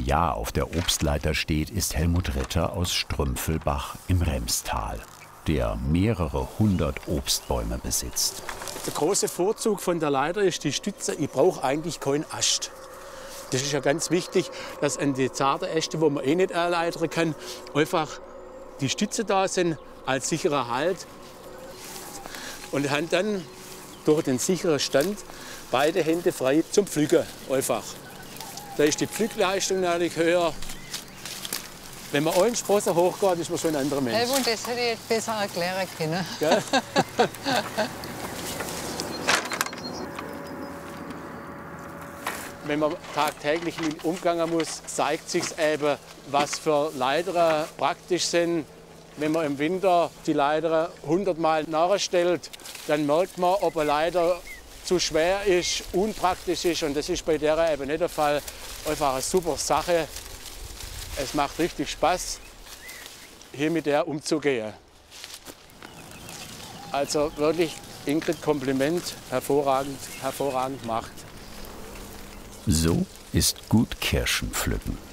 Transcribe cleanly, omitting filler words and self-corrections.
Jahr auf der Obstleiter steht, ist Helmut Ritter aus Strümpfelbach im Remstal, der mehrere hundert Obstbäume besitzt. Der große Vorzug von der Leiter ist die Stütze. Ich brauche eigentlich keinen Ast. Das ist ja ganz wichtig, dass an die zarten Äste, wo man eh nicht erleitern kann, einfach die Stütze da sind als sicherer Halt. Und haben dann durch den sicheren Stand beide Hände frei zum Pflücken. Einfach. Da ist die Pflückleistung natürlich höher. Wenn man einen Sprossen hochgeht, ist man schon ein anderer Mensch. Helmut, das hätte ich jetzt besser erklären können. Gell? Wenn man tagtäglich mit umgehen muss, zeigt sich eben, was für Leiter praktisch sind. Wenn man im Winter die Leiter 100-mal nachstellt, dann merkt man, ob eine Leiter zu schwer ist, unpraktisch ist. Und das ist bei der eben nicht der Fall. Einfach eine super Sache. Es macht richtig Spaß, hier mit der umzugehen. Also wirklich, Ingrid, Kompliment, hervorragend gemacht. So ist gut Kirschen pflücken.